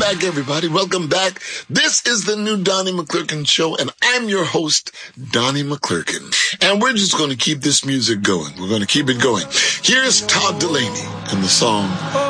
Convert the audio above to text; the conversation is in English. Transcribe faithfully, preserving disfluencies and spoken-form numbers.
back, everybody. Welcome back. This is the new Donnie McClurkin Show, and I'm your host, Donnie McClurkin. And we're just going to keep this music going. We're going to keep it going. Here's Todd Dulaney and the song